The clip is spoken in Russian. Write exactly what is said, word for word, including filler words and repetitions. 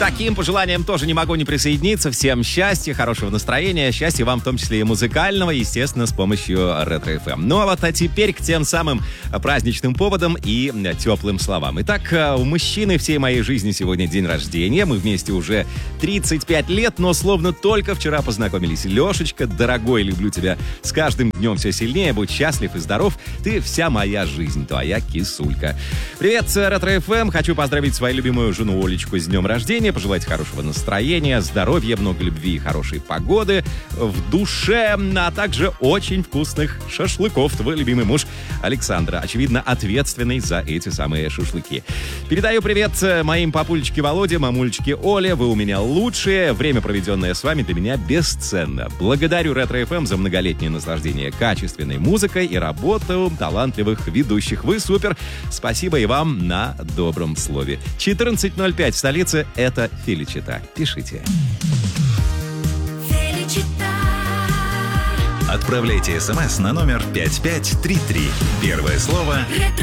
таким пожеланиям тоже не могу не присоединиться. Всем счастья, хорошего настроения, счастья вам в том числе и музыкального, естественно, с помощью Ретро эф эм. Ну а вот а теперь к тем самым праздничным поводам и теплым словам. Итак, у мужчины всей моей жизни сегодня день рождения. Мы вместе уже тридцать пять лет, но словно только вчера познакомились. Лешечка, дорогой, люблю тебя с каждым днем все сильнее. Будь счастлив и здоров. Ты вся моя жизнь, твоя кисулька. Привет, Ретро эф эм. Хочу поздравить свою любимую жену Олечку с днем рождения, пожелать хорошего настроения, здоровья, много любви и хорошей погоды в душе, а также очень вкусных шашлыков. Твой любимый муж Александра, очевидно, ответственный за эти самые шашлыки. Передаю привет моим папулечке Володе, мамулечке Оле. Вы у меня лучшие. Время, проведенное с вами, для меня бесценно. Благодарю Ретро эф эм за многолетнее наслаждение качественной музыкой и работу талантливых ведущих. Вы супер. Спасибо и вам на добром слове. четырнадцать ноль пять в столице. Это Феличита. Пишите. Отправляйте смс на номер пять пять три три. Первое слово